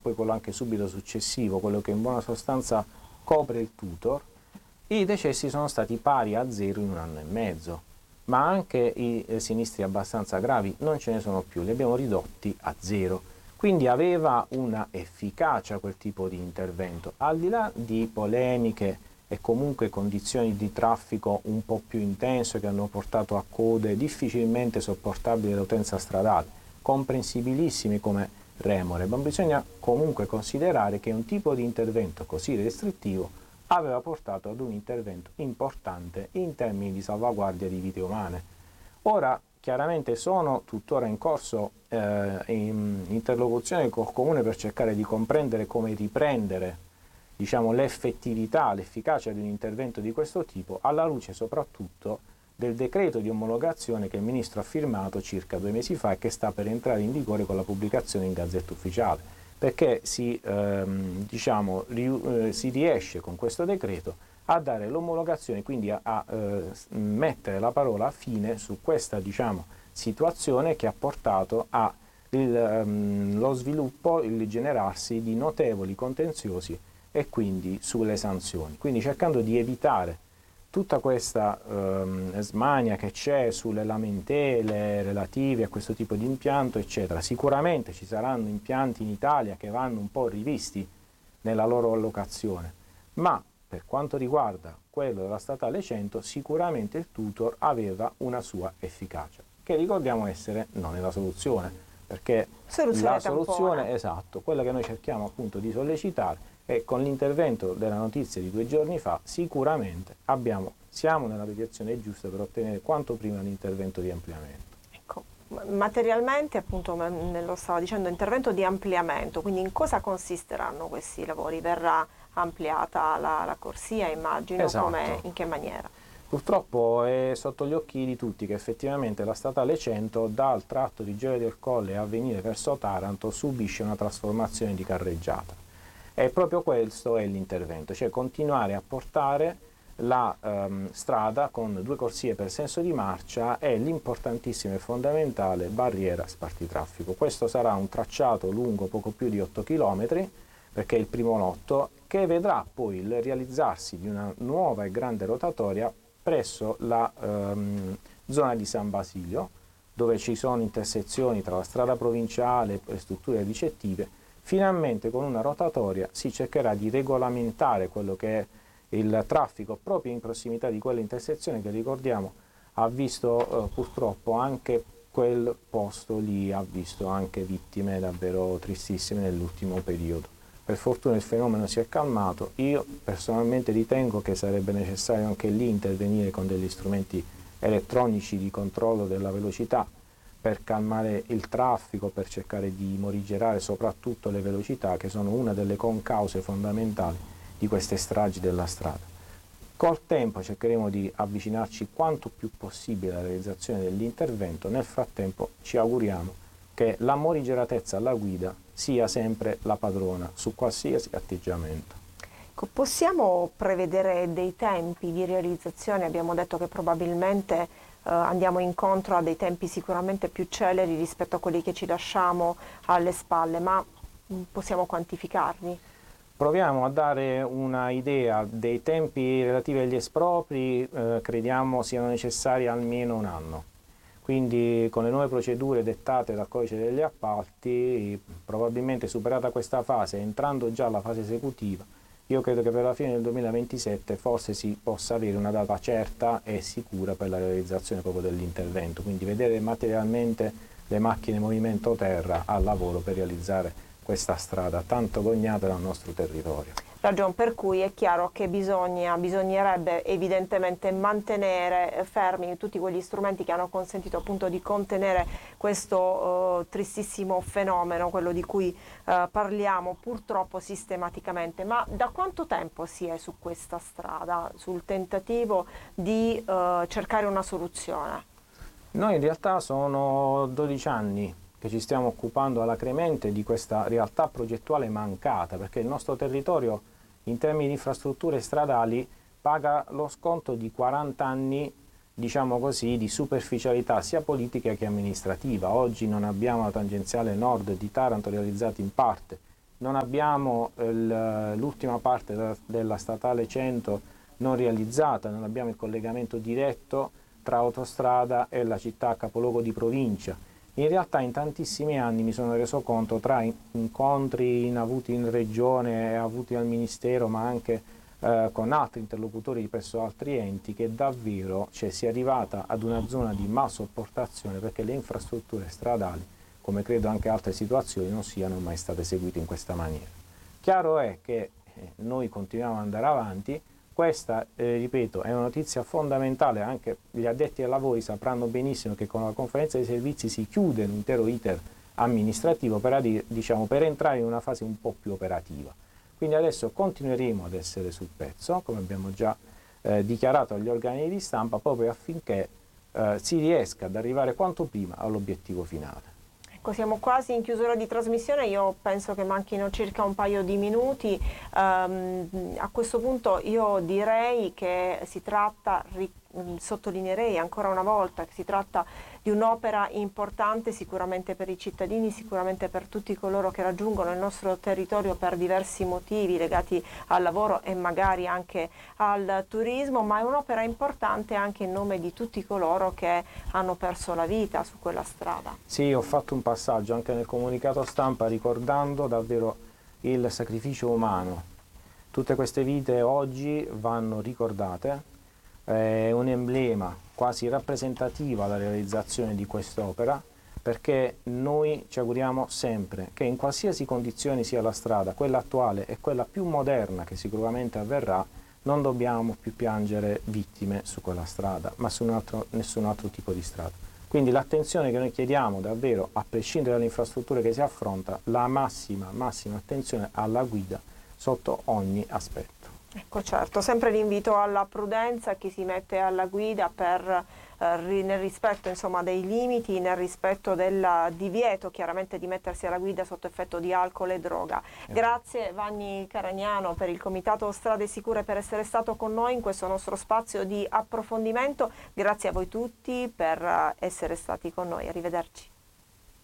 poi quello anche subito successivo, quello che in buona sostanza copre il tutor, i decessi sono stati pari a 0 in 1 anno e mezzo, ma anche i sinistri abbastanza gravi non ce ne sono più, li abbiamo ridotti a 0. Quindi aveva una efficacia quel tipo di intervento, al di là di polemiche e comunque condizioni di traffico un po' più intense che hanno portato a code difficilmente sopportabili dell'utenza stradale, comprensibilissimi come remore, ma bisogna comunque considerare che un tipo di intervento così restrittivo aveva portato ad un intervento importante in termini di salvaguardia di vite umane. Ora, chiaramente sono tuttora in corso in interlocuzione col Comune per cercare di comprendere come riprendere, diciamo, l'effettività, l'efficacia di un intervento di questo tipo, alla luce soprattutto del decreto di omologazione che il Ministro ha firmato circa 2 mesi fa e che sta per entrare in vigore con la pubblicazione in Gazzetta Ufficiale, perché si riesce con questo decreto a dare l'omologazione, quindi a mettere la parola fine su questa, diciamo, situazione che ha portato allo sviluppo, il generarsi di notevoli contenziosi e quindi sulle sanzioni, quindi cercando di evitare tutta questa smania che c'è sulle lamentele relative a questo tipo di impianto, eccetera. Sicuramente ci saranno impianti in Italia che vanno un po' rivisti nella loro allocazione, ma per quanto riguarda quello della statale 100, sicuramente il tutor aveva una sua efficacia, che ricordiamo essere non è la soluzione, perché la soluzione, esatto, quella che noi cerchiamo appunto di sollecitare, e con l'intervento della notizia di 2 giorni fa sicuramente siamo nella direzione giusta per ottenere quanto prima l'intervento di ampliamento. Ecco, materialmente appunto lo stava dicendo, intervento di ampliamento, quindi in cosa consisteranno questi lavori? Verrà ampliata la corsia, immagino, esatto. in che maniera? Purtroppo è sotto gli occhi di tutti che effettivamente la statale 100 dal tratto di Gioia del Colle a venire verso Taranto subisce una trasformazione di carreggiata. E proprio questo è l'intervento, cioè continuare a portare la strada con 2 corsie per senso di marcia e l'importantissima e fondamentale barriera spartitraffico. Questo sarà un tracciato lungo poco più di 8 km, perché è il primo lotto, che vedrà poi il realizzarsi di una nuova e grande rotatoria presso la zona di San Basilio, dove ci sono intersezioni tra la strada provinciale e le strutture ricettive. Finalmente con una rotatoria si cercherà di regolamentare quello che è il traffico proprio in prossimità di quella intersezione che, ricordiamo, ha visto purtroppo anche quel posto lì, ha visto anche vittime davvero tristissime nell'ultimo periodo. Per fortuna il fenomeno si è calmato. Io personalmente ritengo che sarebbe necessario anche lì intervenire con degli strumenti elettronici di controllo della velocità, per calmare il traffico, per cercare di morigerare soprattutto le velocità, che sono una delle concause fondamentali di queste stragi della strada. Col tempo cercheremo di avvicinarci quanto più possibile alla realizzazione dell'intervento. Nel frattempo ci auguriamo che la morigeratezza alla guida sia sempre la padrona su qualsiasi atteggiamento. Possiamo prevedere dei tempi di realizzazione? Abbiamo detto che probabilmente andiamo incontro a dei tempi sicuramente più celeri rispetto a quelli che ci lasciamo alle spalle, ma possiamo quantificarli? Proviamo a dare una idea dei tempi relativi agli espropri, crediamo siano necessari almeno 1 anno. Quindi con le nuove procedure dettate dal codice degli appalti, probabilmente superata questa fase, entrando già alla fase esecutiva, io credo che per la fine del 2027 forse si possa avere una data certa e sicura per la realizzazione proprio dell'intervento, quindi vedere materialmente le macchine in movimento terra al lavoro per realizzare questa strada tanto gognata dal nostro territorio. Ragion per cui è chiaro che bisognerebbe evidentemente mantenere fermi tutti quegli strumenti che hanno consentito appunto di contenere questo tristissimo fenomeno, quello di cui parliamo purtroppo sistematicamente. Ma da quanto tempo si è su questa strada, sul tentativo di cercare una soluzione? Noi in realtà sono 12 anni che ci stiamo occupando alacremente di questa realtà progettuale mancata, perché il nostro territorio in termini di infrastrutture stradali paga lo sconto di 40 anni, diciamo così, di superficialità sia politica che amministrativa. Oggi non abbiamo la tangenziale nord di Taranto realizzata in parte, non abbiamo l'ultima parte della statale 100 non realizzata, non abbiamo il collegamento diretto tra autostrada e la città capoluogo di provincia. In realtà in tantissimi anni mi sono reso conto, tra incontri avuti in regione e avuti al Ministero, ma anche con altri interlocutori presso altri enti, che davvero si è arrivata ad una zona di malsopportazione perché le infrastrutture stradali, come credo anche altre situazioni, non siano mai state eseguite in questa maniera. Chiaro è che noi continuiamo ad andare avanti. Questa, ripeto, è una notizia fondamentale, anche gli addetti ai lavori sapranno benissimo che con la conferenza dei servizi si chiude l'intero iter amministrativo per entrare in una fase un po' più operativa. Quindi adesso continueremo ad essere sul pezzo, come abbiamo già dichiarato agli organi di stampa, proprio affinché si riesca ad arrivare quanto prima all'obiettivo finale. Ecco, siamo quasi in chiusura di trasmissione, io penso che manchino circa un paio di minuti. A questo punto io direi che si tratta, sottolineerei ancora una volta, che si tratta di un'opera importante sicuramente per i cittadini, sicuramente per tutti coloro che raggiungono il nostro territorio per diversi motivi legati al lavoro e magari anche al turismo, ma è un'opera importante anche in nome di tutti coloro che hanno perso la vita su quella strada. Sì, ho fatto un passaggio anche nel comunicato stampa ricordando davvero il sacrificio umano. Tutte queste vite oggi vanno ricordate, è un emblema quasi rappresentativa la realizzazione di quest'opera, perché noi ci auguriamo sempre che in qualsiasi condizione sia la strada, quella attuale e quella più moderna che sicuramente avverrà, non dobbiamo più piangere vittime su quella strada, ma su nessun altro tipo di strada. Quindi l'attenzione che noi chiediamo davvero, a prescindere dalle infrastrutture che si affronta, la massima attenzione alla guida sotto ogni aspetto. Ecco, certo, sempre l'invito alla prudenza, chi si mette alla guida nel rispetto insomma, dei limiti, nel rispetto del divieto chiaramente di mettersi alla guida sotto effetto di alcol e droga. Grazie Vanni Caragnano per il Comitato Strade Sicure per essere stato con noi in questo nostro spazio di approfondimento. Grazie a voi tutti per essere stati con noi. Arrivederci.